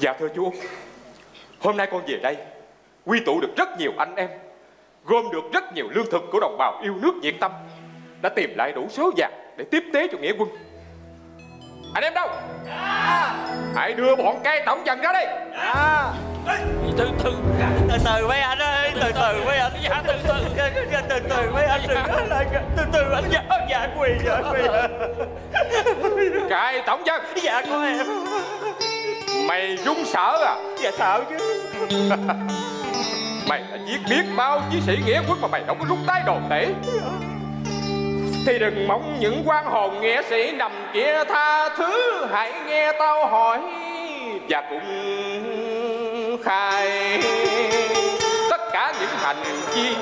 Dạ thưa chú Út, hôm nay con về đây quy tụ được rất nhiều anh em, gom được rất nhiều lương thực của đồng bào yêu nước nhiệt tâm, đã tìm lại đủ số vàng để tiếp tế cho nghĩa quân. Anh em đâu? Dạ. Hãy đưa bọn cai tổng dần ra đây. Dạ. Từ từ mấy anh ơi, từ từ mấy anh. Dạ từ từ mấy anh, đừng có lại. Từ từ anh. Dạ quỳ. Cai tổng dân. Dạ có em. Mày run sợ à? Dạ sợ chứ. Mày đã giết biết bao chiến sĩ nghĩa quân mà mày không có rút tay đồ tể, thì đừng mong những quan hồn nghĩa sĩ nằm kia tha thứ. Hãy nghe tao hỏi và cũng khai tất cả những hành vi